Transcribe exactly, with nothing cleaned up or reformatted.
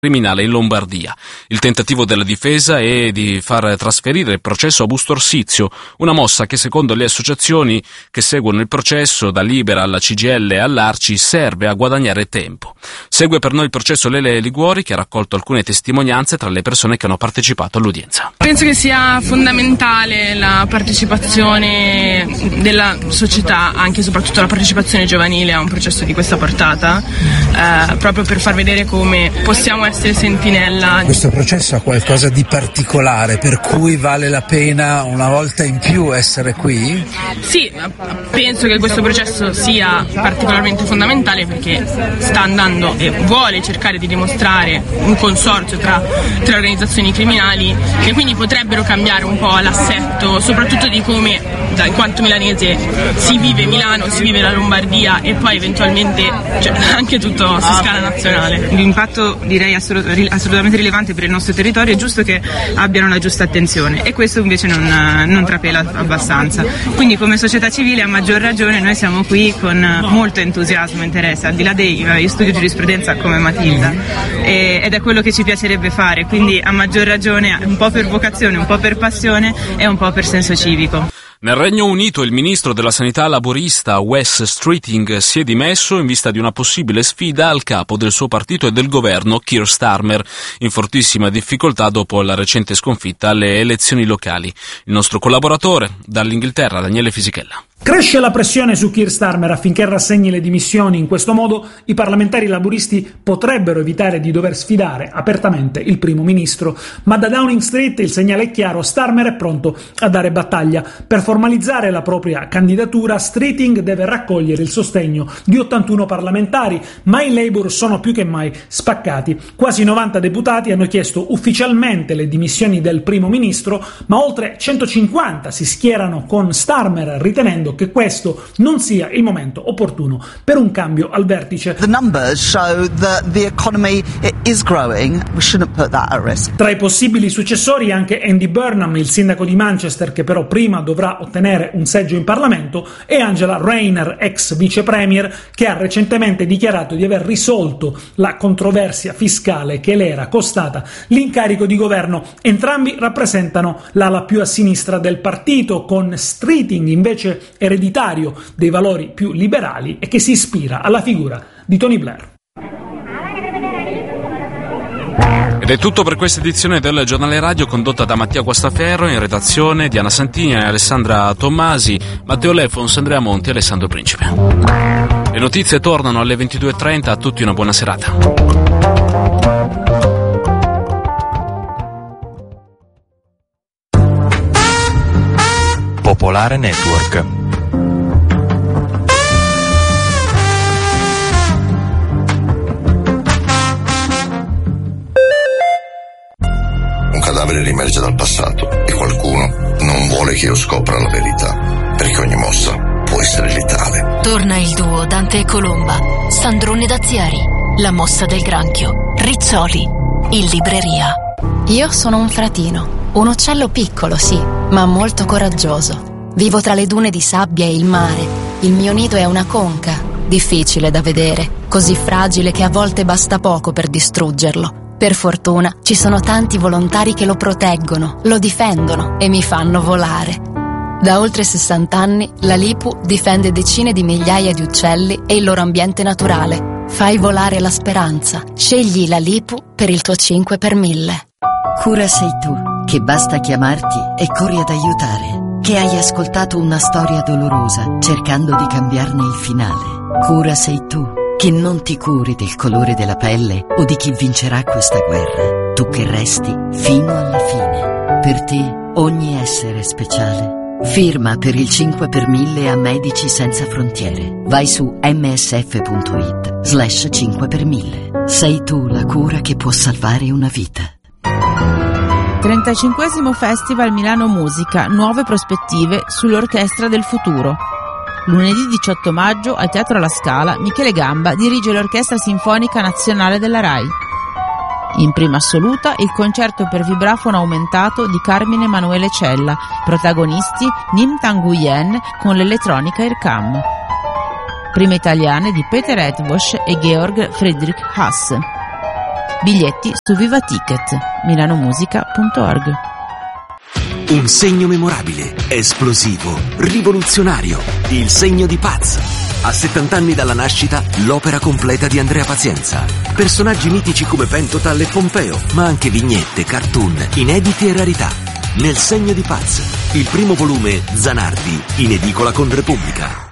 criminale in Lombardia. Il tentativo della difesa è di far trasferire il processo a Busto Orsizio, una mossa che secondo le associazioni che seguono il processo, da Libera alla C G I L e all'Arci, serve a guadagnare tempo. Segue per noi il processo Lele Liguori, che ha raccolto alcune testimonianze tra le persone che hanno partecipato all'udienza. Penso che sia fondamentale la partecipazione della società, anche e soprattutto la partecipazione giovanile a un processo di questa portata, eh, proprio per far vedere come possiamo essere sentinella. Questo processo ha qualcosa di particolare, per cui vale la pena una volta in più essere qui? Sì, penso che questo processo sia particolarmente fondamentale perché sta andando e vuole cercare di dimostrare un consorzio tra, tra organizzazioni criminali che quindi potrebbero cambiare un po' l'assetto, soprattutto di come, da, in quanto milanese, si vive Milano, si vive la Lombardia e poi eventualmente, cioè, anche tutto su scala nazionale. L'impatto, direi, assolutamente rilevante per il nostro territorio, è giusto che abbiano la giusta attenzione e questo invece non, non trapela abbastanza. Quindi come società civile, a maggior ragione, noi siamo qui con molto entusiasmo e interesse, al di là dei, io studio giurisprudenza come Matilda e, ed è quello che ci piacerebbe fare, quindi a maggior ragione, un po' per vocazione, un po' per passione e un po' per senso civico. Nel Regno Unito il ministro della sanità laburista Wes Streeting si è dimesso in vista di una possibile sfida al capo del suo partito e del governo, Keir Starmer, in fortissima difficoltà dopo la recente sconfitta alle elezioni locali. Il nostro collaboratore dall'Inghilterra, Daniele Fisichella. Cresce la pressione su Keir Starmer affinché rassegni le dimissioni. In questo modo i parlamentari laburisti potrebbero evitare di dover sfidare apertamente il primo ministro. Ma da Downing Street il segnale è chiaro: Starmer è pronto a dare battaglia. Per formalizzare la propria candidatura, Streeting deve raccogliere il sostegno di ottantuno parlamentari, ma i Labour sono più che mai spaccati. Quasi novanta deputati hanno chiesto ufficialmente le dimissioni del primo ministro, ma oltre centocinquanta si schierano con Starmer, ritenendo che questo non sia il momento opportuno per un cambio al vertice. The numbers show that the economy is growing. We shouldn't put that at risk. Tra i possibili successori anche Andy Burnham, il sindaco di Manchester, che però prima dovrà ottenere un seggio in Parlamento, e Angela Rayner, ex vice premier, che ha recentemente dichiarato di aver risolto la controversia fiscale che le era costata l'incarico di governo. Entrambi rappresentano l'ala più a sinistra del partito, con Streeting invece ereditario dei valori più liberali e che si ispira alla figura di Tony Blair. Ed è tutto per questa edizione del Giornale Radio, condotta da Mattia Guastaferro, in redazione Diana Santini e Alessandra Tommasi, Matteo Lefons, Andrea Monti e Alessandro Principe. Le notizie tornano alle ventidue e trenta, a tutti una buona serata. Popolare Network. Un cadavere riemerge dal passato e qualcuno non vuole che io scopra la verità, perché ogni mossa può essere letale. Torna il duo Dante e Colomba, Sandrone Dazieri, La mossa del granchio, Rizzoli, in libreria. Io sono un fratino, un uccello piccolo sì, ma molto coraggioso. Vivo tra le dune di sabbia e il mare. Il mio nido è una conca, difficile da vedere, così fragile che a volte basta poco per distruggerlo. Per fortuna ci sono tanti volontari che lo proteggono, lo difendono e mi fanno volare. Da oltre sessanta anni la Lipu difende decine di migliaia di uccelli e il loro ambiente naturale. Fai volare la speranza. Scegli la Lipu per il tuo cinque per mille. Cura sei tu, che basta chiamarti e corri ad aiutare. Che hai ascoltato una storia dolorosa cercando di cambiarne il finale. Cura sei tu, che non ti curi del colore della pelle o di chi vincerà questa guerra. Tu che resti fino alla fine. Per te ogni essere è speciale. Firma per il cinque per mille a Medici Senza Frontiere. Vai su msf.it slash cinque per mille. Sei tu la cura che può salvare una vita. trentacinquesimo Festival Milano Musica, nuove prospettive sull'Orchestra del Futuro. Lunedì diciotto maggio al Teatro alla Scala Michele Gamba dirige l'Orchestra Sinfonica Nazionale della RAI. In prima assoluta il concerto per vibrafono aumentato di Carmine Emanuele Cella, protagonisti Nim Tanguyen con l'elettronica Irkam. Prime italiane di Peter Edbosch e Georg Friedrich Hasse. Biglietti su Viva Ticket, milanomusica punto org. Un segno memorabile, esplosivo, rivoluzionario. Il segno di Paz. A settanta anni dalla nascita, l'opera completa di Andrea Pazienza. Personaggi mitici come Pentotal e Pompeo, ma anche vignette, cartoon, inediti e rarità. Nel segno di Paz, il primo volume Zanardi, in edicola con Repubblica.